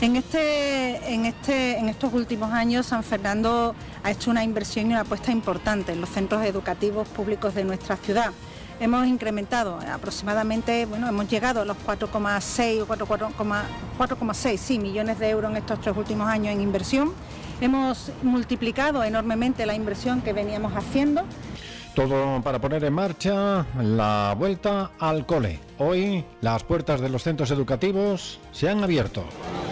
En estos últimos años, San Fernando ha hecho una inversión y una apuesta importante en los centros educativos públicos de nuestra ciudad. Hemos incrementado aproximadamente, hemos llegado a los 4,6 millones de euros en estos 3 últimos años en inversión. Hemos multiplicado enormemente la inversión que veníamos haciendo. Todo para poner en marcha la vuelta al cole. Hoy las puertas de los centros educativos se han abierto.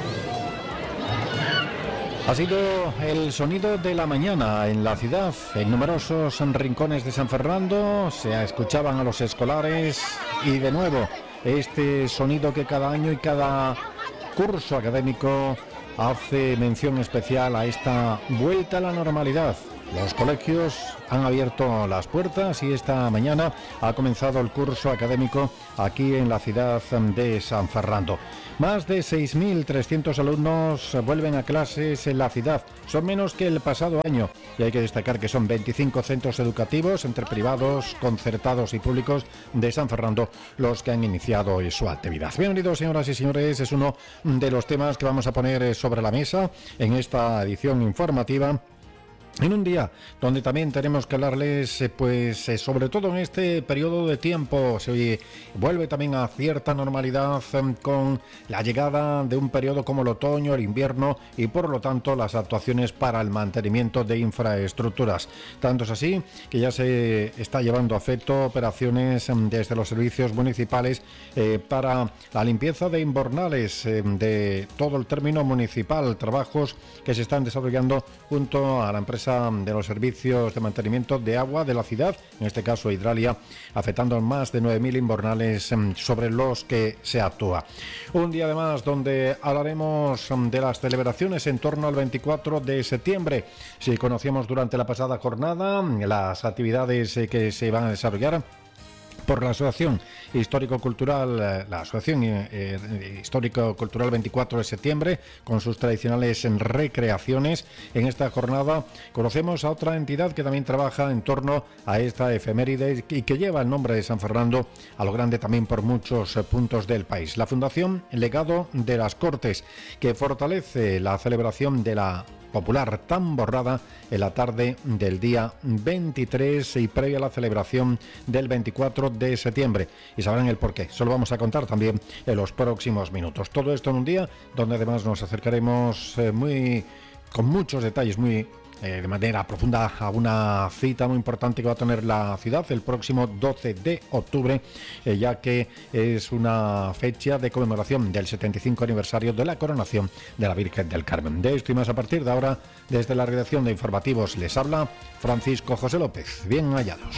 Ha sido el sonido de la mañana en la ciudad. En numerosos rincones de San Fernando se escuchaban a los escolares y de nuevo este sonido que cada año y cada curso académico hace mención especial a esta vuelta a la normalidad. Los colegios han abierto las puertas y esta mañana ha comenzado el curso académico aquí en la ciudad de San Fernando. Más de 6.300 alumnos vuelven a clases en la ciudad. Son menos que el pasado año y hay que destacar que son 25 centros educativos entre privados, concertados y públicos de San Fernando los que han iniciado su actividad. Bienvenidos, señoras y señores, es uno de los temas que vamos a poner sobre la mesa en esta edición informativa. En un día donde también tenemos que hablarles, sobre todo en este periodo de tiempo, se vuelve también a cierta normalidad con la llegada de un periodo como el otoño, el invierno y por lo tanto las actuaciones para el mantenimiento de infraestructuras. Tanto es así que ya se está llevando a efecto operaciones desde los servicios municipales para la limpieza de invernales de todo el término municipal, trabajos que se están desarrollando junto a la empresa de los servicios de mantenimiento de agua de la ciudad, en este caso Hidralia, afectando más de 9.000 invernales sobre los que se actúa. Un día además donde hablaremos de las celebraciones en torno al 24 de septiembre. Si conocíamos durante la pasada jornada las actividades que se van a desarrollar por la Asociación Histórico-Cultural, la Asociación Histórico-Cultural 24 de septiembre, con sus tradicionales recreaciones. En esta jornada conocemos a otra entidad que también trabaja en torno a esta efeméride y que lleva el nombre de San Fernando a lo grande también por muchos puntos del país. La Fundación Legado de las Cortes, que fortalece la celebración de la popular tamborrada en la tarde del día 23 y previa a la celebración del 24 de septiembre. Y sabrán el porqué. Solo vamos a contar también en los próximos minutos. Todo esto en un día donde además nos acercaremos con muchos detalles, de manera profunda a una cita muy importante que va a tener la ciudad el próximo 12 de octubre, ya que es una fecha de conmemoración del 75 aniversario de la coronación de la Virgen del Carmen. De esto y más a partir de ahora, desde la redacción de Informativos les habla Francisco José López. Bien hallados.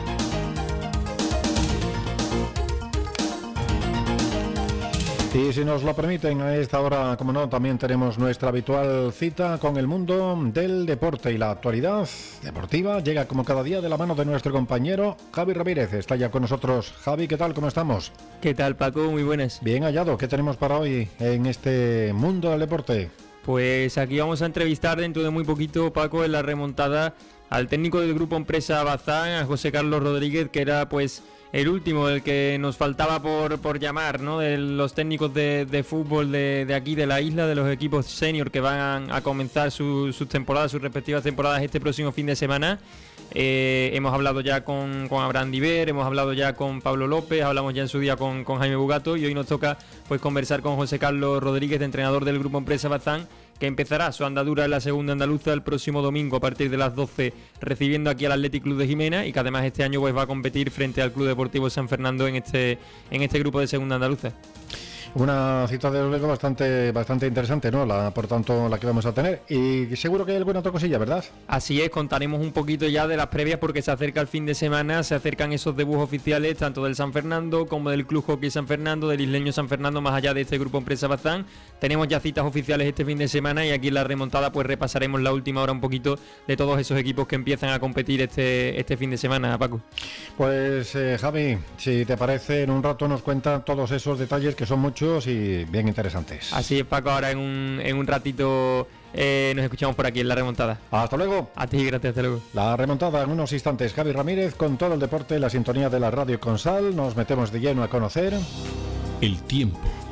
Y si nos lo permiten, a esta hora, como no, también tenemos nuestra habitual cita con el mundo del deporte y la actualidad deportiva. Llega como cada día de la mano de nuestro compañero Javi Ramírez. Está ya con nosotros. Javi, ¿qué tal? ¿Cómo estamos? ¿Qué tal, Paco? Muy buenas. Bien hallado. ¿Qué tenemos para hoy en este mundo del deporte? Pues aquí vamos a entrevistar dentro de muy poquito, Paco, en la remontada al técnico del grupo Empresa Bazán, a José Carlos Rodríguez, que era el último, el que nos faltaba por llamar, ¿no? De los técnicos de fútbol de aquí, de la isla, de los equipos senior que van a comenzar sus temporadas, sus respectivas temporadas este próximo fin de semana. Hemos hablado ya con Abraham Diver, hemos hablado ya con Pablo López, hablamos ya en su día con Jaime Bugato y hoy nos toca conversar con José Carlos Rodríguez, entrenador del grupo Empresa Bazán, que empezará su andadura en la segunda andaluza el próximo domingo a partir de las 12, recibiendo aquí al Athletic Club de Jimena, y que además este año va a competir frente al Club Deportivo San Fernando en este grupo de segunda andaluza. Una cita de luego bastante interesante, ¿no? Por tanto, la que vamos a tener. Y seguro que hay alguna otra cosilla, ¿verdad? Así es, contaremos un poquito ya de las previas porque se acerca el fin de semana, se acercan esos debuts oficiales tanto del San Fernando como del Club Hockey San Fernando, del Isleño San Fernando, más allá de este grupo Empresa Bazán. Tenemos ya citas oficiales este fin de semana y aquí en la remontada repasaremos la última hora un poquito de todos esos equipos que empiezan a competir este fin de semana, Paco. Pues Javi, si te parece, en un rato nos cuentan todos esos detalles que son muchos y bien interesantes. Así es, Paco, ahora en un ratito nos escuchamos por aquí en la remontada. Hasta luego. A ti, gracias, hasta luego. La remontada en unos instantes. Javi Ramírez con todo el deporte, la sintonía de la Radio Consal. Nos metemos de lleno a conocer el tiempo.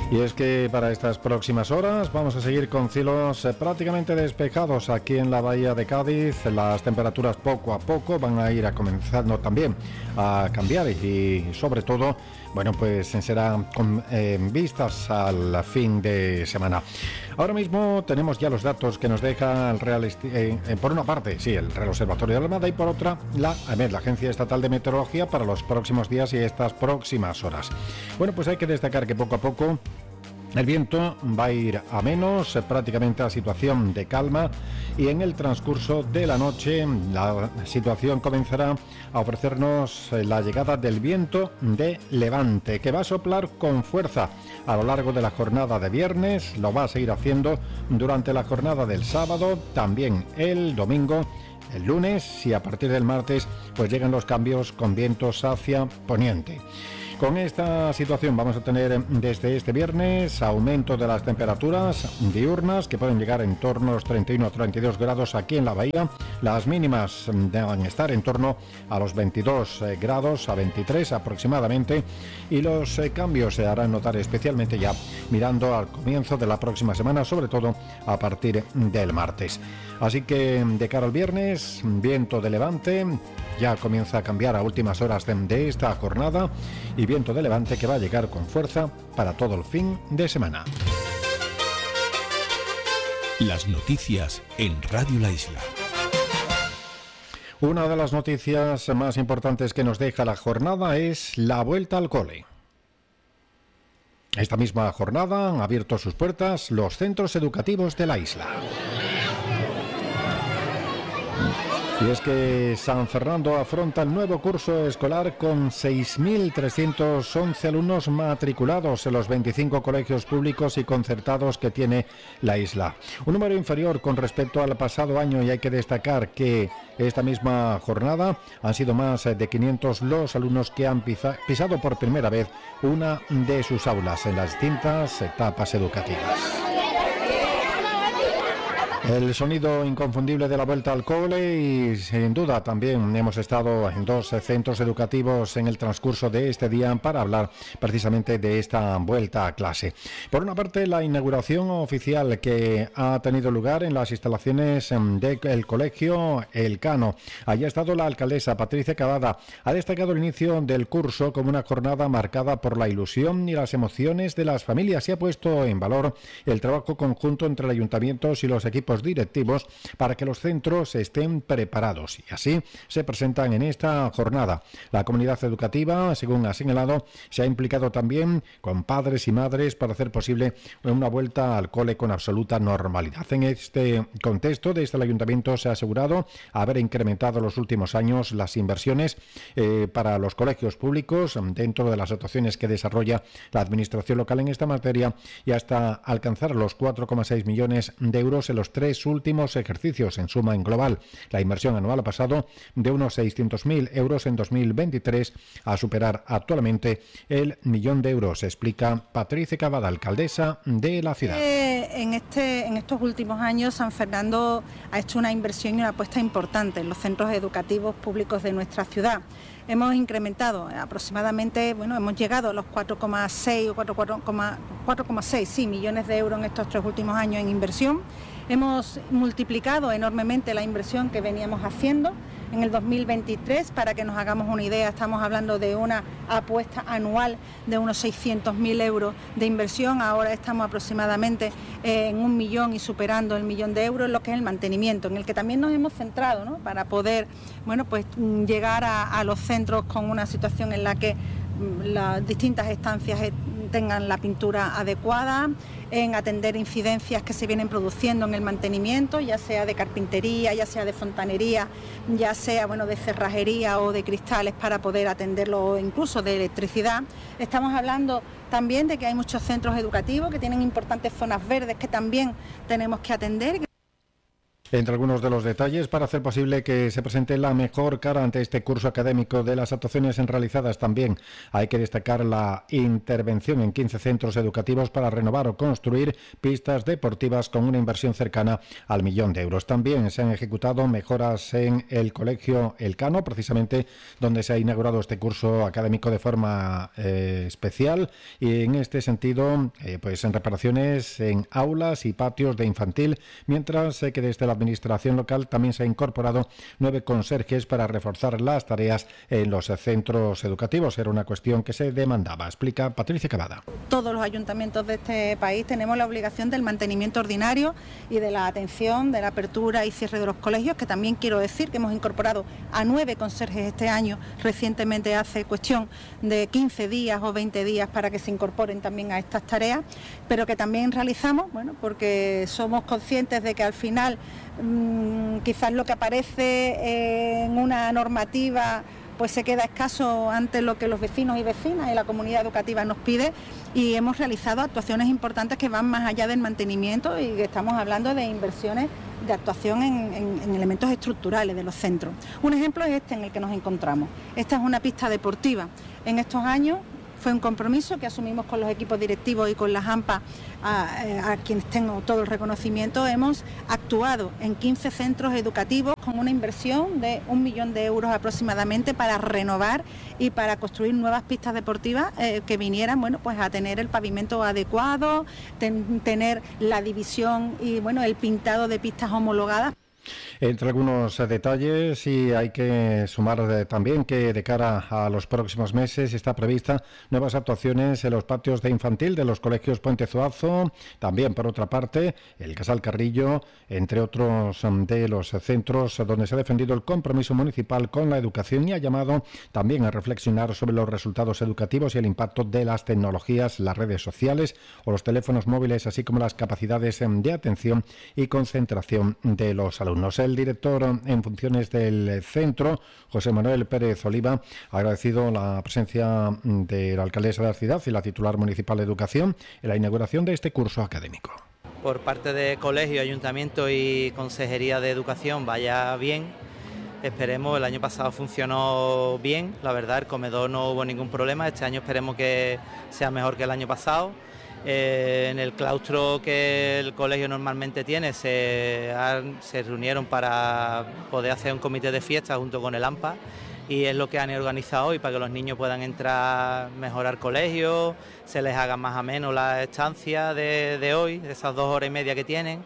Y es que para estas próximas horas vamos a seguir con cielos prácticamente despejados aquí en la bahía de Cádiz. Las temperaturas poco a poco van a ir comenzando también a cambiar y sobre todo, bueno, pues será con vistas al fin de semana. Ahora mismo tenemos ya los datos que nos deja el por una parte, sí, el Real Observatorio de la Armada, y por otra, la Agencia Estatal de Meteorología para los próximos días y estas próximas horas. Bueno, pues hay que destacar que poco a poco el viento va a ir a menos, prácticamente a situación de calma, y en el transcurso de la noche la situación comenzará a ofrecernos la llegada del viento de levante, que va a soplar con fuerza a lo largo de la jornada de viernes, lo va a seguir haciendo durante la jornada del sábado, también el domingo, el lunes, y a partir del martes pues llegan los cambios con vientos hacia poniente. Con esta situación vamos a tener desde este viernes aumento de las temperaturas diurnas, que pueden llegar en torno a los 31 a 32 grados aquí en la bahía. Las mínimas deben estar en torno a los 22 grados a 23 aproximadamente, y los cambios se harán notar especialmente ya mirando al comienzo de la próxima semana, sobre todo a partir del martes. Así que de cara al viernes, viento de levante, ya comienza a cambiar a últimas horas de esta jornada, y viento de levante que va a llegar con fuerza para todo el fin de semana. Las noticias en Radio La Isla. Una de las noticias más importantes que nos deja la jornada es la vuelta al cole. Esta misma jornada han abierto sus puertas los centros educativos de la isla. Y es que San Fernando afronta el nuevo curso escolar con 6.311 alumnos matriculados en los 25 colegios públicos y concertados que tiene la isla. Un número inferior con respecto al pasado año, y hay que destacar que esta misma jornada han sido más de 500 los alumnos que han pisado por primera vez una de sus aulas en las distintas etapas educativas. El sonido inconfundible de la vuelta al cole, y sin duda también hemos estado en dos centros educativos en el transcurso de este día para hablar precisamente de esta vuelta a clase. Por una parte, la inauguración oficial que ha tenido lugar en las instalaciones del colegio El Cano. Allí ha estado la alcaldesa Patricia Cavada. Ha destacado el inicio del curso como una jornada marcada por la ilusión y las emociones de las familias, y ha puesto en valor el trabajo conjunto entre el ayuntamiento y los equipos directivos para que los centros estén preparados, y así se presentan en esta jornada. La comunidad educativa, según ha señalado, se ha implicado también con padres y madres para hacer posible una vuelta al cole con absoluta normalidad. En este contexto, desde el ayuntamiento se ha asegurado haber incrementado en los últimos años las inversiones para los colegios públicos dentro de las actuaciones que desarrolla la administración local en esta materia, y hasta alcanzar los 4,6 millones de euros en los 3 últimos ejercicios. En suma, en global, la inversión anual ha pasado de unos 600.000 euros en 2023 a superar actualmente el 1.000.000 de euros, explica Patricia Cavada, alcaldesa de la ciudad. En estos últimos años San Fernando ha hecho una inversión y una apuesta importante en los centros educativos públicos de nuestra ciudad. Hemos incrementado aproximadamente, hemos llegado a los 4,6 millones de euros en estos 3 últimos años en inversión. Hemos multiplicado enormemente la inversión que veníamos haciendo. En el 2023, para que nos hagamos una idea, estamos hablando de una apuesta anual de unos 600.000 euros de inversión. Ahora estamos aproximadamente en 1 millón y superando el 1.000.000 de euros en lo que es el mantenimiento, en el que también nos hemos centrado, ¿no?, para poder llegar a los centros con una situación en la que las distintas estancias tengan la pintura adecuada, en atender incidencias que se vienen produciendo en el mantenimiento, ya sea de carpintería, ya sea de fontanería, ya sea de cerrajería o de cristales, para poder atenderlo, incluso de electricidad. Estamos hablando también de que hay muchos centros educativos que tienen importantes zonas verdes que también tenemos que atender. Entre algunos de los detalles, para hacer posible que se presente la mejor cara ante este curso académico de las actuaciones realizadas, también hay que destacar la intervención en 15 centros educativos para renovar o construir pistas deportivas con una inversión cercana al 1 millón de euros. También se han ejecutado mejoras en el Colegio Elcano, precisamente donde se ha inaugurado este curso académico de forma especial, y en este sentido, pues en reparaciones en aulas y patios de infantil, mientras que desde la Administración local también se ha incorporado 9 conserjes para reforzar las tareas en los centros educativos. Era una cuestión que se demandaba, explica Patricia Cavada. Todos los ayuntamientos de este país tenemos la obligación del mantenimiento ordinario y de la atención, de la apertura y cierre de los colegios, que también quiero decir que hemos incorporado a 9 conserjes este año, recientemente hace cuestión de 15 días o 20 días para que se incorporen también a estas tareas, pero que también realizamos, bueno, porque somos conscientes de que al final quizás lo que aparece en una normativa pues se queda escaso ante lo que los vecinos y vecinas y la comunidad educativa nos pide, y hemos realizado actuaciones importantes que van más allá del mantenimiento y que estamos hablando de inversiones de actuación en elementos estructurales de los centros. Un ejemplo es este en el que nos encontramos. Esta es una pista deportiva. En estos años fue un compromiso que asumimos con los equipos directivos y con las AMPA, a quienes tengo todo el reconocimiento. Hemos actuado en 15 centros educativos con una inversión de 1 millón de euros aproximadamente para renovar y para construir nuevas pistas deportivas que vinieran, bueno, pues a tener el pavimento adecuado, tener la división y, bueno, el pintado de pistas homologadas. Entre algunos detalles, y hay que sumar también que de cara a los próximos meses está prevista nuevas actuaciones en los patios de infantil de los colegios Puente Zuazo, también por otra parte el Casal Carrillo, entre otros de los centros donde se ha defendido el compromiso municipal con la educación y ha llamado también a reflexionar sobre los resultados educativos y el impacto de las tecnologías, las redes sociales o los teléfonos móviles, así como las capacidades de atención y concentración de los alumnos. El director en funciones del centro, José Manuel Pérez Oliva, ha agradecido la presencia de la alcaldesa de la ciudad y la titular municipal de educación en la inauguración de este curso académico. Por parte de colegio, ayuntamiento y consejería de educación vaya bien. Esperemos, el año pasado funcionó bien, la verdad, el comedor no hubo ningún problema. Este año esperemos que sea mejor que el año pasado. En el claustro que el colegio normalmente tiene se reunieron para poder hacer un comité de fiesta junto con el AMPA, y es lo que han organizado hoy para que los niños puedan entrar mejor al colegio, se les haga más ameno la estancia de hoy, de esas 2 horas y media que tienen.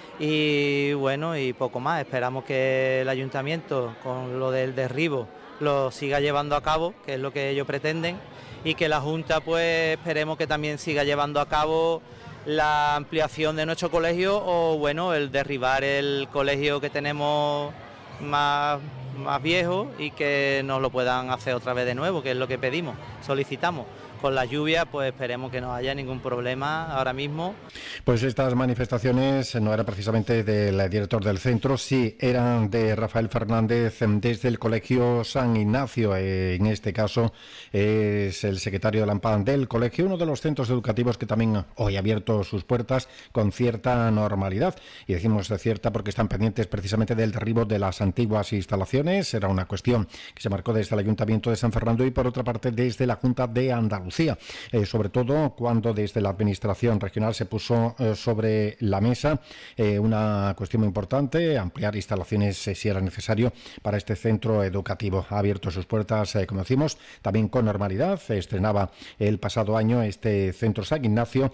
Y bueno, y poco más, esperamos que el ayuntamiento con lo del derribo lo siga llevando a cabo, que es lo que ellos pretenden, y que la Junta pues esperemos que también siga llevando a cabo la ampliación de nuestro colegio, o bueno, el derribar el colegio que tenemos más viejo y que nos lo puedan hacer otra vez de nuevo, que es lo que pedimos, solicitamos. Con la lluvia, pues esperemos que no haya ningún problema ahora mismo. Pues estas manifestaciones no eran precisamente del director del centro, sí eran de Rafael Fernández desde el Colegio San Ignacio. En este caso es el secretario de la AMPA del colegio, uno de los centros educativos que también hoy ha abierto sus puertas con cierta normalidad. Y decimos cierta porque están pendientes precisamente del derribo de las antiguas instalaciones. Era una cuestión que se marcó desde el Ayuntamiento de San Fernando y por otra parte desde la Junta de Andalucía. Sobre todo cuando desde la Administración regional se puso sobre la mesa una cuestión muy importante, ampliar instalaciones si era necesario para este centro educativo. Ha abierto sus puertas, como decimos, también con normalidad. Estrenaba el pasado año este centro San Ignacio,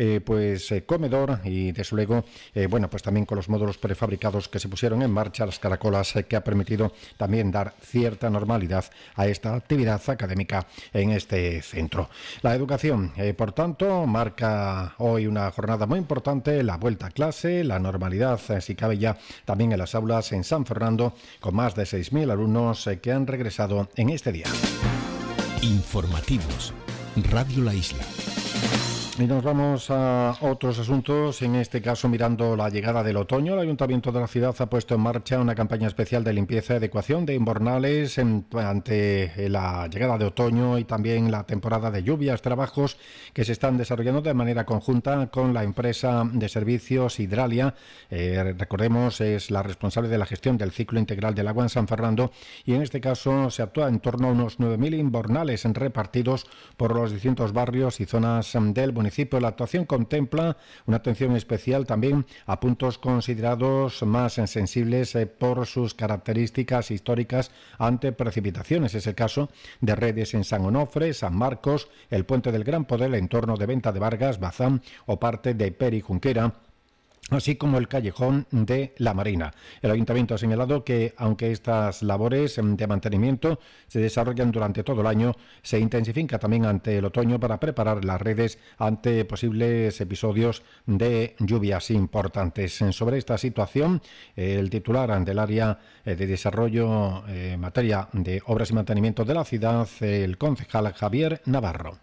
comedor y desde luego, bueno, pues también con los módulos prefabricados que se pusieron en marcha, las caracolas, que ha permitido también dar cierta normalidad a esta actividad académica en este centro. La educación, por tanto, marca hoy una jornada muy importante, la vuelta a clase, la normalidad, si cabe ya también en las aulas en San Fernando, con más de 6.000 alumnos que han regresado en este día. Informativos, Radio La Isla. Y nos vamos a otros asuntos, en este caso mirando la llegada del otoño. El Ayuntamiento de la ciudad ha puesto en marcha una campaña especial de limpieza y adecuación de invernales ante la llegada de otoño y también la temporada de lluvias, trabajos que se están desarrollando de manera conjunta con la empresa de servicios Hidralia. Recordemos, es la responsable de la gestión del ciclo integral del agua en San Fernando, y en este caso se actúa en torno a unos 9.000 invernales repartidos por los distintos barrios y zonas del municipio. La actuación contempla una atención especial también a puntos considerados más sensibles por sus características históricas ante precipitaciones. Es el caso de Redes en San Onofre, San Marcos, el Puente del Gran Poder, el entorno de Venta de Vargas, Bazán o parte de Peri Junquera, así como el callejón de la Marina. El Ayuntamiento ha señalado que, aunque estas labores de mantenimiento se desarrollan durante todo el año, se intensifica también ante el otoño para preparar las redes ante posibles episodios de lluvias importantes. Sobre esta situación, el titular del área de desarrollo en materia de obras y mantenimiento de la ciudad, el concejal Javier Navarro.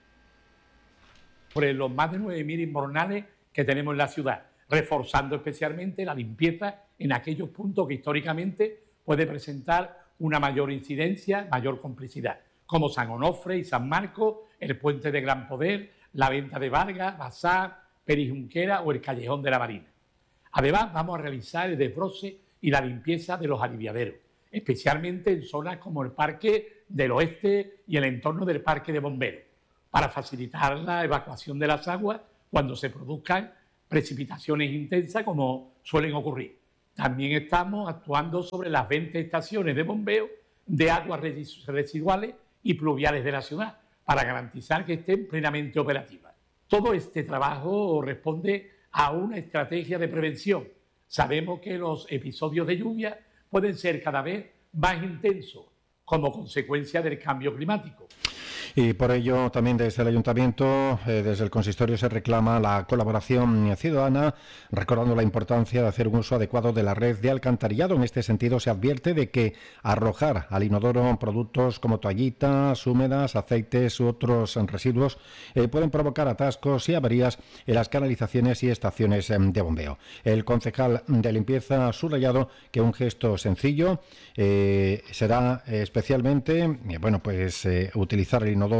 Por los más de 9.000 invernales que tenemos en la ciudad, reforzando especialmente la limpieza en aquellos puntos que históricamente puede presentar una mayor incidencia, mayor complicidad, como San Onofre y San Marcos, el Puente de Gran Poder, la Venta de Vargas, Bazán, Peri Junquera o el Callejón de la Marina. Además, vamos a realizar el desbroce y la limpieza de los aliviaderos, especialmente en zonas como el Parque del Oeste y el entorno del Parque de Bomberos, para facilitar la evacuación de las aguas cuando se produzcan precipitaciones intensas como suelen ocurrir. También estamos actuando sobre las 20 estaciones de bombeo de aguas residuales y pluviales de la ciudad para garantizar que estén plenamente operativas. Todo este trabajo responde a una estrategia de prevención. Sabemos que los episodios de lluvia pueden ser cada vez más intensos como consecuencia del cambio climático. Y por ello, también desde el Ayuntamiento, desde el Consistorio, se reclama la colaboración ciudadana, recordando la importancia de hacer un uso adecuado de la red de alcantarillado. En este sentido, se advierte de que arrojar al inodoro productos como toallitas húmedas, aceites u otros residuos pueden provocar atascos y averías en las canalizaciones y estaciones de bombeo. El concejal de limpieza ha subrayado que un gesto sencillo será especialmente, utilizar el inodoro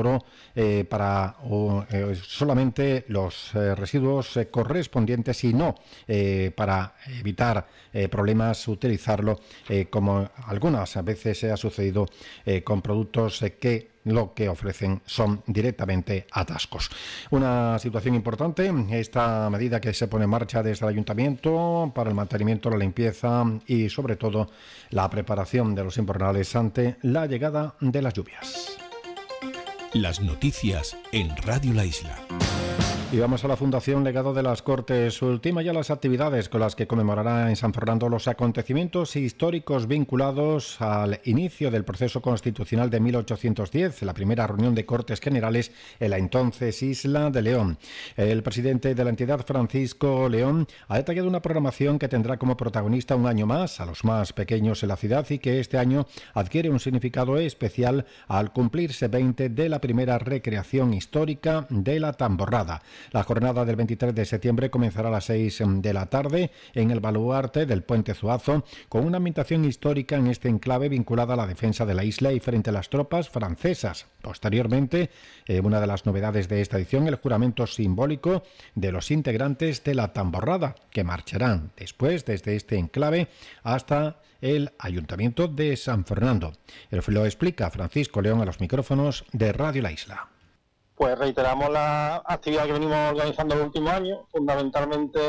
para solamente los residuos correspondientes y no para evitar problemas utilizarlo como algunas veces ha sucedido con productos que lo que ofrecen son directamente atascos. Una situación importante, esta medida que se pone en marcha desde el Ayuntamiento para el mantenimiento, la limpieza y sobre todo la preparación de los invernales ante la llegada de las lluvias. Las noticias en Radio La Isla. Y vamos a la Fundación Legado de las Cortes. Ultima ya las actividades con las que conmemorará en San Fernando los acontecimientos históricos vinculados al inicio del proceso constitucional de 1810, la primera reunión de Cortes Generales en la entonces Isla de León. El presidente de la entidad, Francisco León, ha detallado una programación que tendrá como protagonista un año más a los más pequeños en la ciudad y que este año adquiere un significado especial al cumplirse 20 de la primera recreación histórica de la Tamborrada. La jornada del 23 de septiembre comenzará a las 6 de la tarde en el baluarte del Puente Zuazo, con una ambientación histórica en este enclave vinculada a la defensa de la isla y frente a las tropas francesas. Posteriormente, una de las novedades de esta edición, el juramento simbólico de los integrantes de la Tamborrada, que marcharán después desde este enclave hasta el Ayuntamiento de San Fernando. Lo explica Francisco León a los micrófonos de Radio La Isla. Pues reiteramos la actividad que venimos organizando los últimos años, fundamentalmente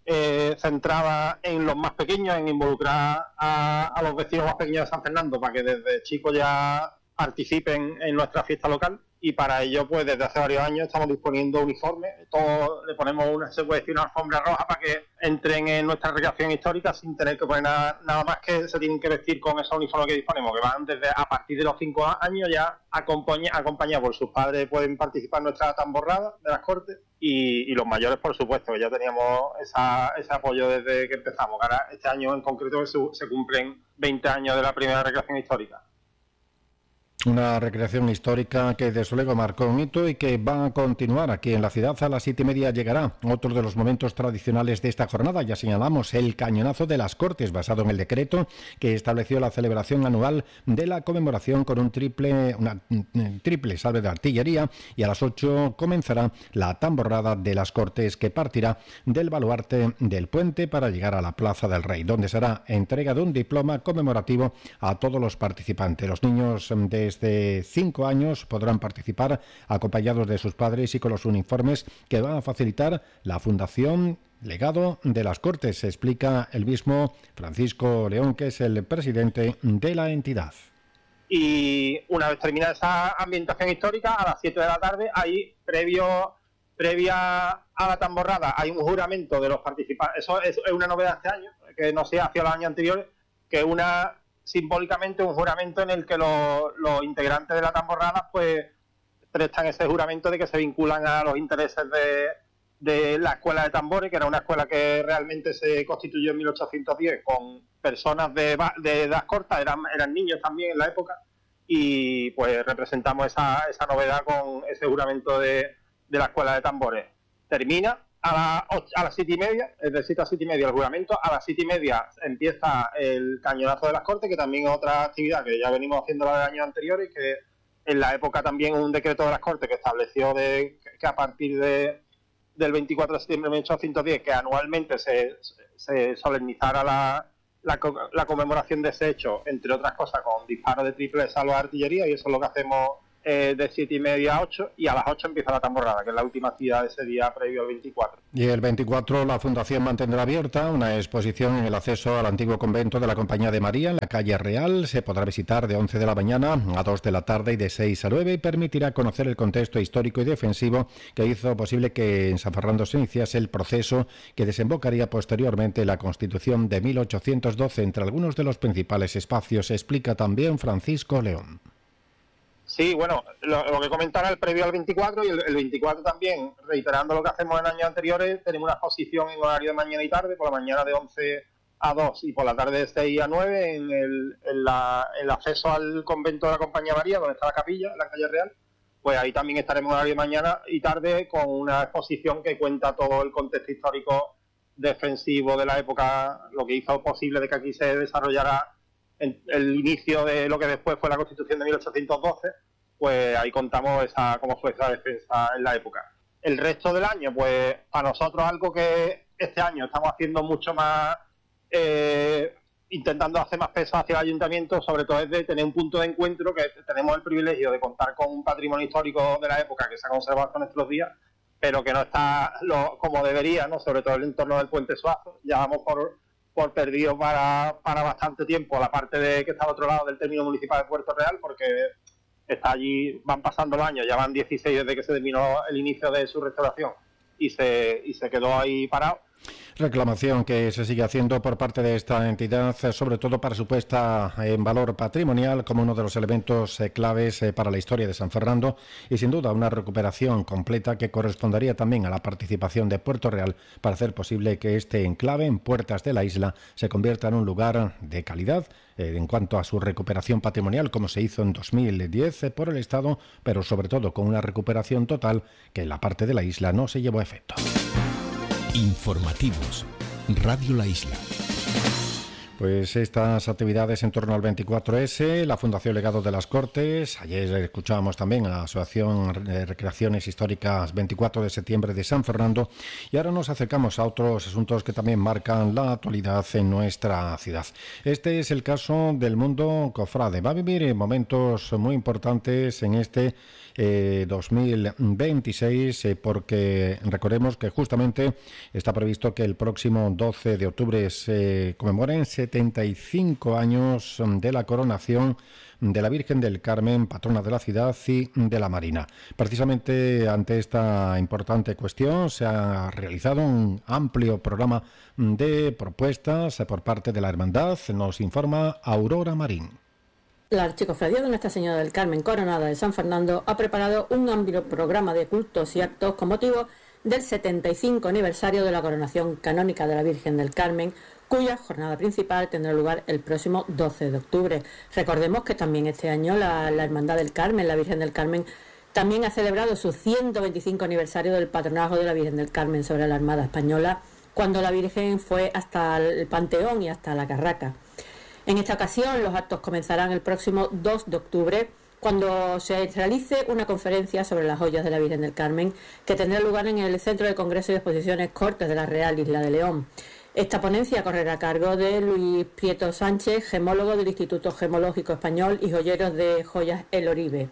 centrada en los más pequeños, en involucrar a los vecinos más pequeños de San Fernando para que desde chicos ya participen en nuestra fiesta local, y para ello pues desde hace varios años estamos disponiendo uniformes. Todos le ponemos una alfombra roja para que entren en nuestra recreación histórica sin tener que poner nada más, que se tienen que vestir con esos uniformes que disponemos, que van desde a partir de los 5 años ya acompañados por sus padres. Pueden participar en nuestra tamborrada de las Cortes, y los mayores, por supuesto, que ya teníamos ese apoyo desde que empezamos. Ahora este año en concreto se cumplen 20 años de la primera recreación histórica. Una recreación histórica que desde luego marcó un hito y que va a continuar aquí en la ciudad. A las 7:30 llegará otro de los momentos tradicionales de esta jornada. Ya señalamos el cañonazo de las Cortes, basado en el decreto que estableció la celebración anual de la conmemoración con una triple salve de artillería, y a las 8 comenzará la tamborrada de las Cortes, que partirá del baluarte del puente para llegar a la Plaza del Rey, donde será entrega de un diploma conmemorativo a todos los participantes. Los niños desde 5 años podrán participar acompañados de sus padres y con los uniformes que van a facilitar la Fundación Legado de las Cortes, explica el mismo Francisco León, que es el presidente de la entidad. Y una vez terminada esa ambientación histórica, a las 7 de la tarde, hay previa a la tamborrada, hay un juramento de los participantes. Eso es una novedad este año, que no se hacía los años anteriores, que simbólicamente un juramento en el que los integrantes de la tamborrada pues prestan ese juramento de que se vinculan a los intereses de la escuela de tambores, que era una escuela que realmente se constituyó en 1810 con personas de edad corta, eran niños también en la época, y pues representamos esa novedad con ese juramento de la escuela de tambores. Termina a las 7:30, es decir, a las 7:30 el juramento. A las 7:30 empieza el cañonazo de las Cortes, que también es otra actividad que ya venimos haciendo los años anteriores, que en la época también un decreto de las Cortes que estableció que a partir del 24 de septiembre de 1810, que anualmente se solemnizara la conmemoración de ese hecho, entre otras cosas con disparos de triple salvo de artillería, y eso es lo que hacemos de 7:30 a 8, y a las 8 empieza la tamborrada, que es la última actividad de ese día previo al 24. Y el 24 la Fundación mantendrá abierta una exposición en el acceso al antiguo convento de la Compañía de María, en la calle Real. Se podrá visitar de 11 de la mañana a 2 de la tarde y de 6 a 9, y permitirá conocer el contexto histórico y defensivo que hizo posible que en San Fernando se iniciase el proceso que desembocaría posteriormente en la Constitución de 1812, entre algunos de los principales espacios, explica también Francisco León. Sí, bueno, lo que comentaba el previo al 24, y el 24 también, reiterando lo que hacemos en años anteriores, tenemos una exposición en horario de mañana y tarde, por la mañana de 11 a 2 y por la tarde de 6 a 9 en el acceso al convento de la Compañía de María, donde está la capilla, en la calle Real. Pues ahí también estaremos en horario de mañana y tarde con una exposición que cuenta todo el contexto histórico defensivo de la época, lo que hizo posible de que aquí se desarrollara el inicio de lo que después fue la Constitución de 1812, pues ahí contamos cómo fue esa defensa en la época. El resto del año, pues para nosotros algo que este año estamos haciendo mucho más, intentando hacer más peso hacia el ayuntamiento, sobre todo es de tener un punto de encuentro, que tenemos el privilegio de contar con un patrimonio histórico de la época que se ha conservado hasta nuestros días, pero que no está como debería, ¿no? Sobre todo el entorno del Puente Suazo. Ya vamos por perdido para bastante tiempo la parte que está al otro lado del término municipal de Puerto Real, porque está allí, van pasando los años, ya van 16 desde que se terminó el inicio de su restauración y se quedó ahí parado. Reclamación que se sigue haciendo por parte de esta entidad, sobre todo para su puesta en valor patrimonial como uno de los elementos claves para la historia de San Fernando, y sin duda una recuperación completa que correspondería también a la participación de Puerto Real para hacer posible que este enclave en puertas de la isla se convierta en un lugar de calidad en cuanto a su recuperación patrimonial, como se hizo en 2010 por el Estado, pero sobre todo con una recuperación total que en la parte de la isla no se llevó a efecto. Informativos, Radio La Isla. Pues estas actividades en torno al 24S, la Fundación Legado de las Cortes, ayer escuchábamos también a la Asociación de Recreaciones Históricas 24 de septiembre de San Fernando, y ahora nos acercamos a otros asuntos que también marcan la actualidad en nuestra ciudad. Este es el caso del mundo cofrade. Va a vivir momentos muy importantes en este 2026, porque recordemos que justamente está previsto que el próximo 12 de octubre se conmemoren 75 años de la coronación de la Virgen del Carmen, patrona de la ciudad y de la Marina. Precisamente ante esta importante cuestión se ha realizado un amplio programa de propuestas por parte de la Hermandad, nos informa Aurora Marín. La Archicofradía de Nuestra Señora del Carmen Coronada de San Fernando ha preparado un amplio programa de cultos y actos con motivo del 75 aniversario de la coronación canónica de la Virgen del Carmen, cuya jornada principal tendrá lugar el próximo 12 de octubre. Recordemos que también este año la Hermandad del Carmen, la Virgen del Carmen, también ha celebrado su 125 aniversario del patronazgo de la Virgen del Carmen sobre la Armada Española, cuando la Virgen fue hasta el Panteón y hasta la Carraca. En esta ocasión los actos comenzarán el próximo 2 de octubre, cuando se realice una conferencia sobre las joyas de la Virgen del Carmen, que tendrá lugar en el Centro de Congresos y Exposiciones Cortes de la Real Isla de León. Esta ponencia correrá a cargo de Luis Prieto Sánchez, gemólogo del Instituto Gemológico Español y joyeros de joyas El Oribe.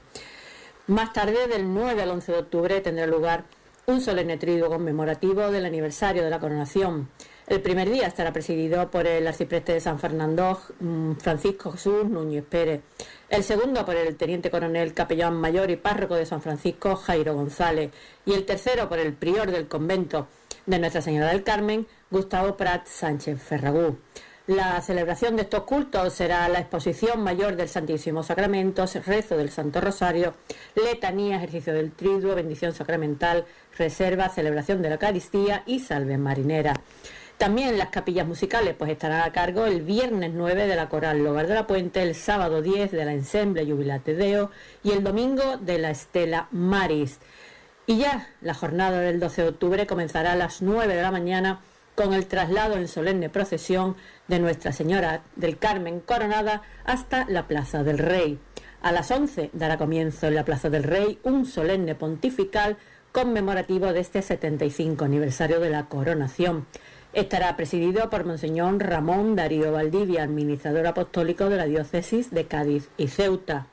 Más tarde, del 9 al 11 de octubre, tendrá lugar un solemne triduo conmemorativo del aniversario de la coronación. El primer día estará presidido por el arcipreste de San Fernando, Francisco Jesús Núñez Pérez. El segundo por el teniente coronel capellán mayor y párroco de San Francisco, Jairo González. Y el tercero por el prior del convento de Nuestra Señora del Carmen, Gustavo Prat Sánchez Ferragú. La celebración de estos cultos será la exposición mayor del Santísimo Sacramento, rezo del Santo Rosario, letanía, ejercicio del triduo, bendición sacramental, reserva, celebración de la Eucaristía y salve marinera. También las capillas musicales pues estarán a cargo el viernes 9 de la Coral Logar de la Puente, el sábado 10 de la Ensemble Jubilate Deo y el domingo de la Stella Maris. Y ya la jornada del 12 de octubre comenzará a las 9 de la mañana con el traslado en solemne procesión de Nuestra Señora del Carmen coronada hasta la Plaza del Rey. A las 11 dará comienzo en la Plaza del Rey un solemne pontifical conmemorativo de este 75 aniversario de la coronación. Estará presidido por Monseñor Ramón Darío Valdivia, administrador apostólico de la diócesis de Cádiz y Ceuta.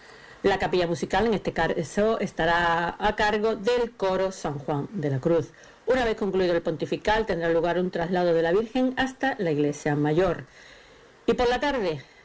La capilla musical en este caso estará a cargo del coro San Juan de la Cruz. Una vez concluido el pontifical tendrá lugar un traslado de la Virgen hasta la iglesia mayor. Y por la tarde,